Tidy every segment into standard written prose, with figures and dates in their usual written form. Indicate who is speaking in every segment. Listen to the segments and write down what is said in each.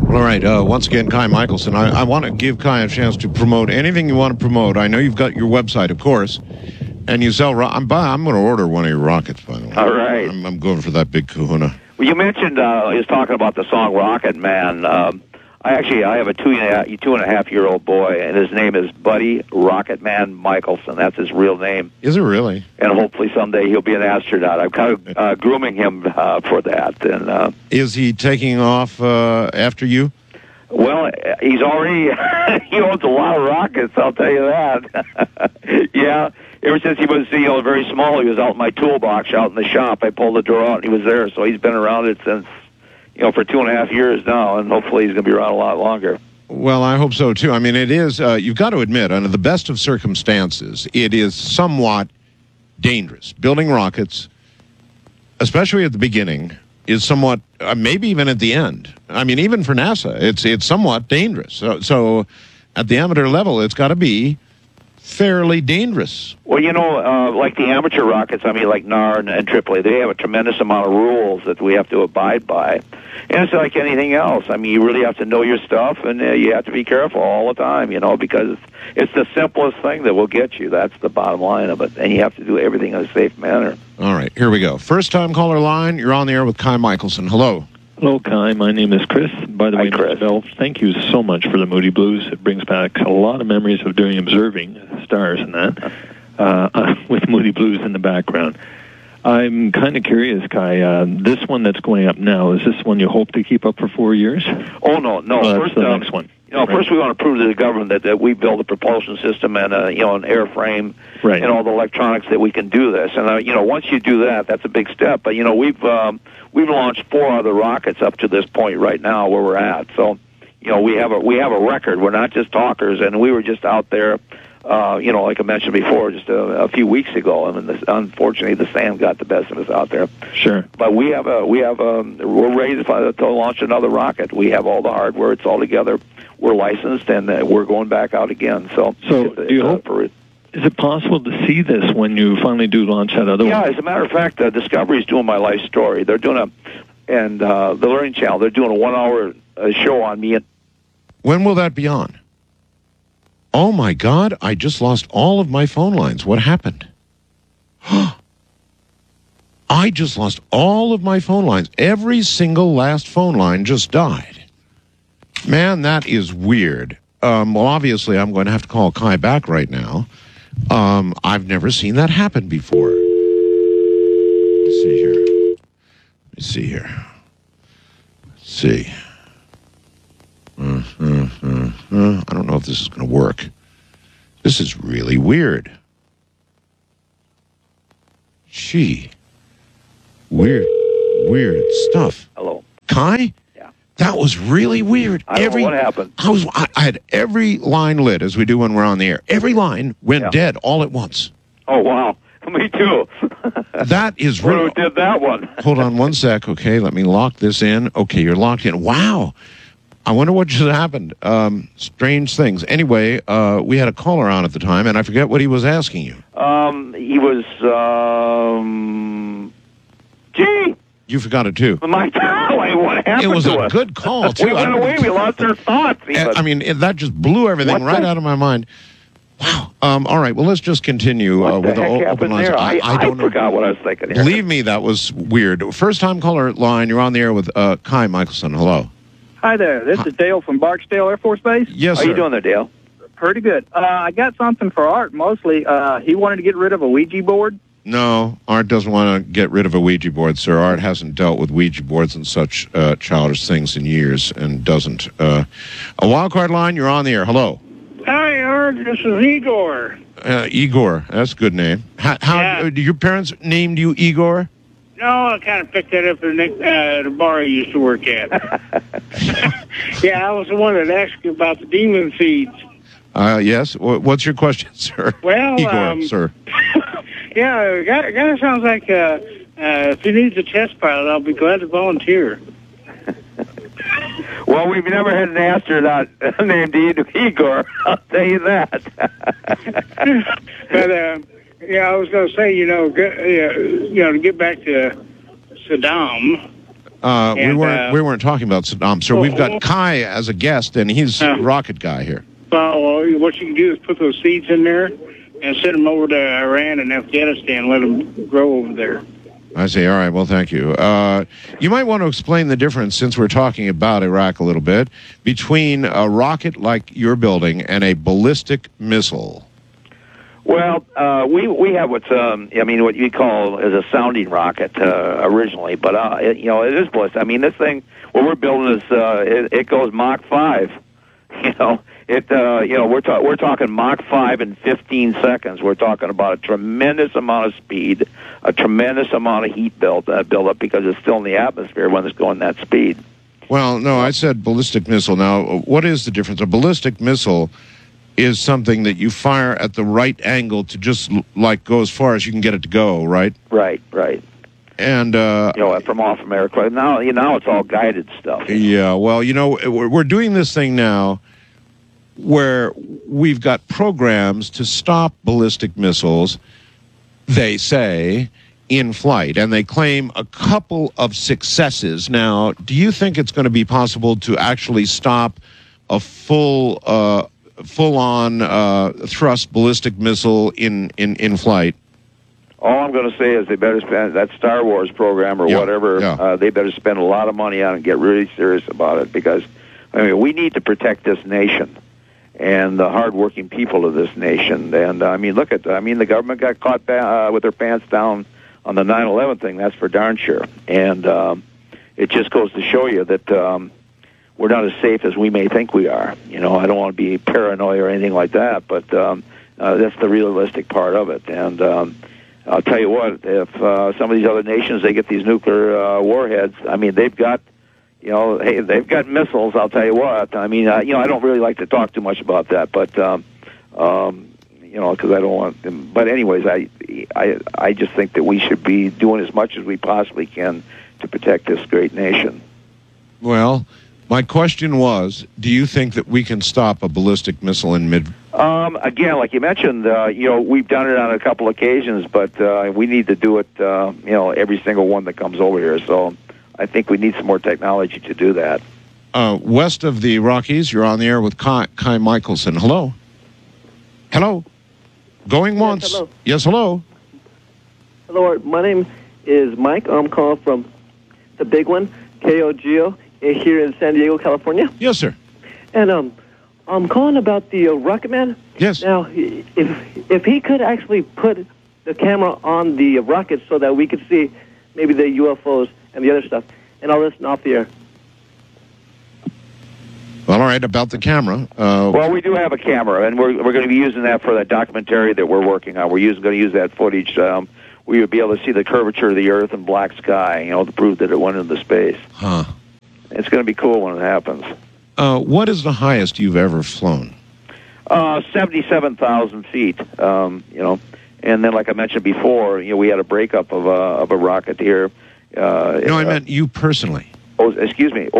Speaker 1: All right. Once again, Kai Michelson. I want to give Kai a chance to promote anything you want to promote. I know you've got your website, of course, and you sell. I'm going to order one of your rockets, by the way.
Speaker 2: All right.
Speaker 1: I'm going for that big kahuna.
Speaker 2: Well, you mentioned he was talking about the song Rocket Man. I have a 2.5-year-old boy, and his name is Buddy Rocket Man Michelson. That's his real name.
Speaker 1: Is it really?
Speaker 2: And hopefully someday he'll be an astronaut. I'm kind of grooming him for that. And
Speaker 1: is he taking off after you?
Speaker 2: Well, he's already he owns a lot of rockets. I'll tell you that. Yeah. Ever since he was, very small, he was out in my toolbox out in the shop. I pulled the door out, and he was there. So he's been around it since, for 2.5 years now, and hopefully he's going to be around a lot longer.
Speaker 1: Well, I hope so, too. I mean, it is, you've got to admit, under the best of circumstances, it is somewhat dangerous. Building rockets, especially at the beginning, is somewhat, maybe even at the end. I mean, even for NASA, it's somewhat dangerous. So at the amateur level, it's got to be fairly dangerous.
Speaker 2: Well, like the amateur rockets, like NAR and AAA, they have a tremendous amount of rules that we have to abide by. And it's like anything else. You really have to know your stuff, and you have to be careful all the time, because it's the simplest thing that will get you. That's the bottom line of it. And you have to do everything in a safe manner.
Speaker 1: All right, here we go. First-time caller line, you're on the air with Kai Michelson. Hello.
Speaker 3: Hello, Kai. My name is Chris. By the way, Mr. Bell, thank you so much for the Moody Blues. It brings back a lot of memories of observing stars and that, with Moody Blues in the background. I'm kind of curious, Kai. This one that's going up now, is this one you hope to keep up for 4 years?
Speaker 2: Oh, no.
Speaker 3: First, the next one.
Speaker 2: First we want to prove to the government that we build a propulsion system and an airframe
Speaker 3: and
Speaker 2: all the electronics that we can do this. And once you do that, that's a big step. But we've launched 4 other rockets up to this point right now where we're at. So we have a record. We're not just talkers, and we were just out there. Like I mentioned before, just a few weeks ago, unfortunately, the sand got the best of us out there.
Speaker 3: Sure.
Speaker 2: But we're ready to launch another rocket. We have all the hardware; it's all together. We're licensed, and we're going back out again. So
Speaker 3: do you hope? Is it possible to see this when you finally do launch that other one?
Speaker 2: Yeah, as a matter of fact, Discovery's doing my life story. They're doing the Learning Channel. They're doing a 1-hour show on me.
Speaker 1: When will that be on? Oh, my God, I just lost all of my phone lines. What happened? I just lost all of my phone lines. Every single last phone line just died. Man, that is weird. Well, obviously, I'm going to have to call Kai back right now. I've never seen that happen before. Let's see here. I don't know if this is going to work. This is really weird. Weird stuff.
Speaker 2: Hello.
Speaker 1: Kai?
Speaker 2: Yeah.
Speaker 1: That was really weird.
Speaker 2: I don't know what happened.
Speaker 1: I had every line lit, as we do when we're on the air. Every line went dead all at once.
Speaker 2: Oh, wow. Me too.
Speaker 1: That is really...
Speaker 2: Who did that one?
Speaker 1: Hold on one sec. Okay, let me lock this in. Okay, you're locked in. Wow. I wonder what just happened. Strange things. Anyway, we had a caller on at the time, and I forget what he was asking you.
Speaker 2: He was, gee.
Speaker 1: You forgot it, too.
Speaker 2: What happened
Speaker 1: It was
Speaker 2: to
Speaker 1: a
Speaker 2: us?
Speaker 1: good call, too.
Speaker 2: We went away. We lost our thoughts.
Speaker 1: That just blew everything out of my mind. Wow. All right. Well, let's just continue with the open lines.
Speaker 2: I don't know. Forgot what I was thinking.
Speaker 1: Believe me, that was weird. First-time caller line. You're on the air with Kai Michelson. Hello.
Speaker 4: Hi there. This is Dale from Barksdale Air Force Base.
Speaker 1: Yes,
Speaker 2: sir. How you doing there, Dale?
Speaker 4: Pretty good. I got something for Art, mostly. He wanted to get rid of a Ouija board.
Speaker 1: No, Art doesn't want to get rid of a Ouija board, sir. Art hasn't dealt with Ouija boards and such childish things in years and doesn't. A wildcard line, you're on the air. Hello.
Speaker 5: Hi, Art. This is Igor.
Speaker 1: Igor. That's a good name. How your parents named you Igor?
Speaker 5: No, I kind of picked that up at the bar I used to work at. Yeah, I was the one that asked you about the demon seeds.
Speaker 1: Yes. What's your question, sir?
Speaker 5: Well,
Speaker 1: Igor, sir.
Speaker 5: Yeah, kind of sounds like if he needs a test pilot, I'll be glad to volunteer.
Speaker 2: Well, we've never had an astronaut named Igor. I'll tell you that.
Speaker 5: But I was going to say, to get back to Saddam.
Speaker 1: We weren't talking about Saddam, sir. We've got Kai as a guest, and he's a rocket guy here.
Speaker 5: Well, what you can do is put those seeds in there and send them over to Iran and Afghanistan, let them grow over there.
Speaker 1: I see. All right. Well, thank you. You might want to explain the difference, since we're talking about Iraq a little bit, between a rocket like you're building and a ballistic missile.
Speaker 2: Well, we have what you call is a sounding rocket originally, but it is ballistic. I mean, this thing, what we're building is it goes Mach 5. We're talking Mach 5 in 15 seconds. We're talking about a tremendous amount of speed, a tremendous amount of heat build up because it's still in the atmosphere when it's going that speed.
Speaker 1: Well, no, I said ballistic missile. Now, what is the difference? A ballistic missile is something that you fire at the right angle to just go as far as you can get it to go, right?
Speaker 2: Right.
Speaker 1: And
Speaker 2: from off America. Now it's all guided stuff.
Speaker 1: Yeah, well, we're doing this thing now where we've got programs to stop ballistic missiles, they say, in flight, and they claim a couple of successes. Now, do you think it's going to be possible to actually stop a full-on thrust ballistic missile in flight?
Speaker 2: All I'm going to say is they better spend that Star Wars program or whatever. Yeah. They better spend a lot of money on it and get really serious about it, because we need to protect this nation and the hardworking people of this nation. And the government got caught with their pants down on the 9/11 thing. That's for darn sure. And it just goes to show you that we're not as safe as we may think we are. I don't want to be paranoid or anything like that, but that's the realistic part of it. And I'll tell you what, if some of these other nations, they get these nuclear warheads, they've got, they've got missiles, I'll tell you what. I don't really like to talk too much about that, but, because I don't want them. But anyways, I just think that we should be doing as much as we possibly can to protect this great nation.
Speaker 1: Well, my question was, do you think that we can stop a ballistic missile in mid?
Speaker 2: Again, like you mentioned, we've done it on a couple occasions, but we need to do it, every single one that comes over here. So I think we need some more technology to do that.
Speaker 1: West of the Rockies, you're on the air with Kai Michelson. Hello. Hello. Going once.
Speaker 6: Yes, hello.
Speaker 1: Yes, hello.
Speaker 6: Hello, my name is Mike. I'm calling from the big one, KOGO, here in San Diego, California.
Speaker 1: Yes, sir.
Speaker 6: And I'm calling about the Rocket Man.
Speaker 1: Yes.
Speaker 6: Now, if he could actually put the camera on the rocket so that we could see maybe the UFOs and the other stuff, and I'll listen off the air.
Speaker 2: Well, all right, about the camera. Well, we do have a camera, and we're going to be using that for that documentary that we're working on. We're going to use that footage where you'll be able to see the curvature of the Earth and black sky, to prove that it went into space.
Speaker 1: Huh.
Speaker 2: It's going to be cool when it happens.
Speaker 1: What is the highest you've ever flown?
Speaker 2: 77,000 feet, And then, like I mentioned before, we had a breakup of a rocket here.
Speaker 1: No, I meant you personally.
Speaker 2: Oh, excuse me.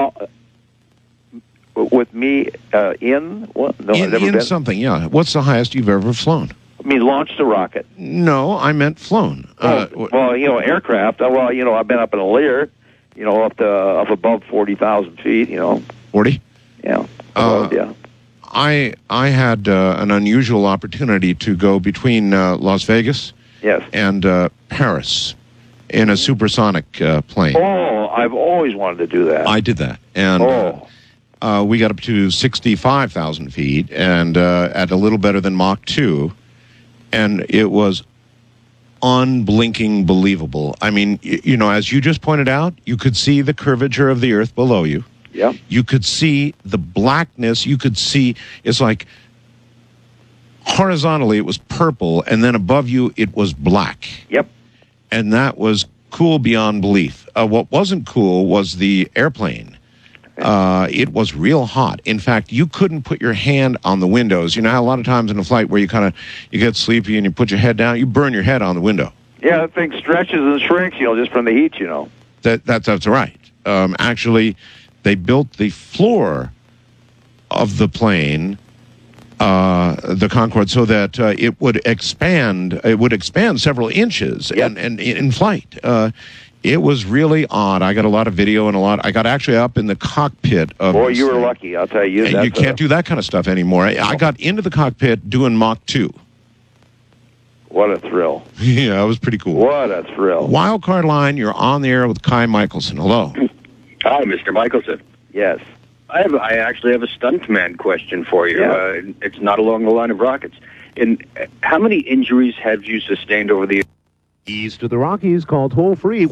Speaker 2: With me in what? No, I've never been.
Speaker 1: Something, yeah. What's the highest you've ever flown?
Speaker 2: I mean, launched a rocket.
Speaker 1: No, I meant flown.
Speaker 2: Aircraft. I've been up in a Lear, up above 40,000 feet.
Speaker 1: 40?
Speaker 2: Yeah. Yeah.
Speaker 1: I had an unusual opportunity to go between Las Vegas and Paris in a supersonic plane.
Speaker 2: Oh, I've always wanted to do that.
Speaker 1: I did that. And we got up to 65,000 feet and at a little better than Mach 2. And it was unblinking believable. I mean, as you just pointed out, you could see the curvature of the Earth below you.
Speaker 2: Yeah.
Speaker 1: You could see the blackness. You could see, it's like horizontally it was purple, and then above you it was black.
Speaker 2: Yep.
Speaker 1: And that was cool beyond belief. What wasn't cool was the airplane. It was real hot. In fact, you couldn't put your hand on the windows. You know how a lot of times in a flight where you get sleepy and you put your head down, you burn your head on the window.
Speaker 2: Yeah, that thing stretches and shrinks, just from the heat,
Speaker 1: That's right. Actually, they built the floor of the plane, the Concorde, so that it would expand. It would expand several inches, and in flight. It was really odd. I got a lot of video and I got actually up in the cockpit of.
Speaker 2: Boy,
Speaker 1: this
Speaker 2: you were
Speaker 1: thing.
Speaker 2: lucky. I'll tell you.
Speaker 1: And you can't do that kind of stuff anymore. I got into the cockpit doing Mach 2.
Speaker 2: What a thrill!
Speaker 1: Yeah, it was pretty cool.
Speaker 2: What a thrill!
Speaker 1: Wildcard Line, you're on the air with Kai Michelson. Hello.
Speaker 7: Hi, Mr. Michelson.
Speaker 2: Yes.
Speaker 7: I actually have a stuntman question for you.
Speaker 2: Yeah.
Speaker 7: It's not along the line of rockets. How many injuries have you sustained over the
Speaker 8: East to the Rockies, call toll free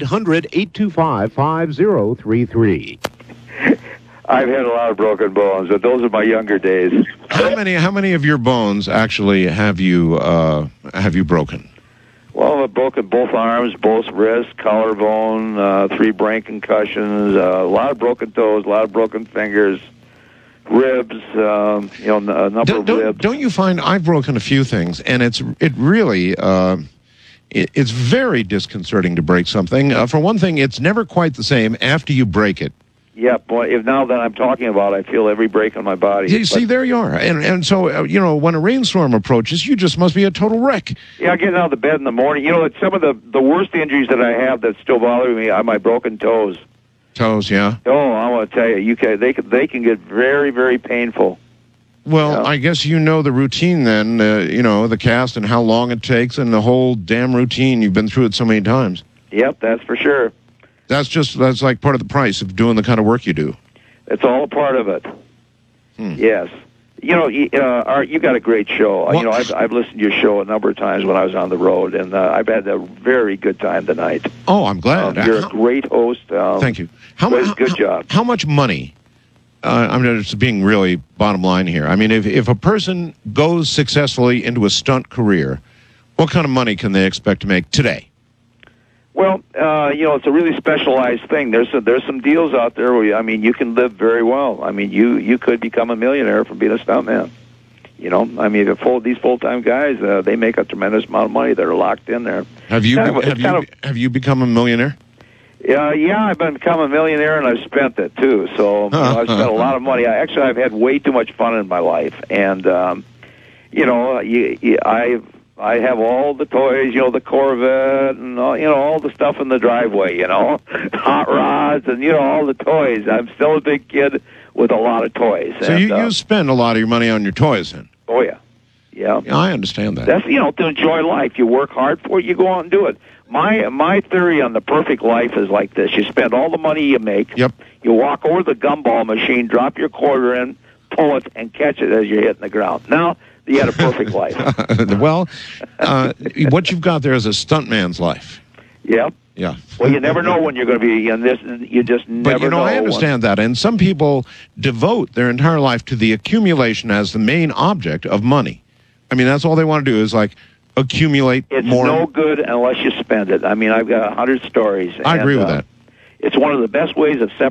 Speaker 8: 1-800-825-5033.
Speaker 2: I've had a lot of broken bones, but those are my younger days.
Speaker 1: How many of your bones actually have you broken?
Speaker 2: Well, I've broken both arms, both wrists, collarbone, 3 brain concussions, a lot of broken toes, a lot of broken fingers, ribs, a number of ribs.
Speaker 1: Don't you find I've broken a few things, and it's very disconcerting to break something. For one thing, it's never quite the same after you break it.
Speaker 2: Yeah, boy, if now that I'm talking about it, I feel every break in my body.
Speaker 1: You see, there you are. And so, when a rainstorm approaches, you just must be a total wreck.
Speaker 2: Yeah, getting out of bed in the morning. It's some of the worst injuries that I have that still bother me are my broken toes.
Speaker 1: Toes, yeah.
Speaker 2: Oh, I want to tell you, they can get very, very painful.
Speaker 1: Well,
Speaker 2: Yeah.
Speaker 1: I guess you know the routine then, the cast and how long it takes and the whole damn routine. You've been through it so many times.
Speaker 2: Yep, that's for sure.
Speaker 1: That's like part of the price of doing the kind of work you do.
Speaker 2: It's all a part of it. Yes. Art, you got a great show.
Speaker 1: Well,
Speaker 2: I've listened to your show a number of times when I was on the road, and I've had a very good time tonight.
Speaker 1: Oh, I'm glad.
Speaker 2: You're a great host.
Speaker 1: Thank you.
Speaker 2: Good job.
Speaker 1: How much money? I'm just being really bottom line here. I mean, if a person goes successfully into a stunt career, what kind of money can they expect to make today?
Speaker 2: Well, it's a really specialized thing. There's some deals out there where you can live very well. I mean, you could become a millionaire from being a stuntman. These full-time guys, they make a tremendous amount of money. They're locked in there.
Speaker 1: Have you become a millionaire?
Speaker 2: Yeah, I've become a millionaire, and I've spent it too. So I've spent a lot of money. I've had way too much fun in my life, and I have all the toys, the Corvette, and all the stuff in the driveway, hot rods, and all the toys. I'm still a big kid with a lot of toys.
Speaker 1: So you spend a lot of your money on your toys, then?
Speaker 2: Oh yeah, yeah.
Speaker 1: I understand that.
Speaker 2: That's to enjoy life. You work hard for it. You go out and do it. My theory on the perfect life is like this: you spend all the money you make.
Speaker 1: Yep.
Speaker 2: You walk over the gumball machine, drop your quarter in, pull it, and catch it as you're hitting the ground. Now you had a perfect life.
Speaker 1: Well, what you've got there is a stuntman's life.
Speaker 2: Yep.
Speaker 1: Yeah.
Speaker 2: Well, you never know when you're going to be in this. You just never know.
Speaker 1: But I understand that, and some people devote their entire life to the accumulation as the main object of money. I mean, that's all they want to do is accumulate more.
Speaker 2: It's no good unless you spend it. I mean, I've got 100 stories.
Speaker 1: I agree with that.
Speaker 2: It's one of the best ways of separating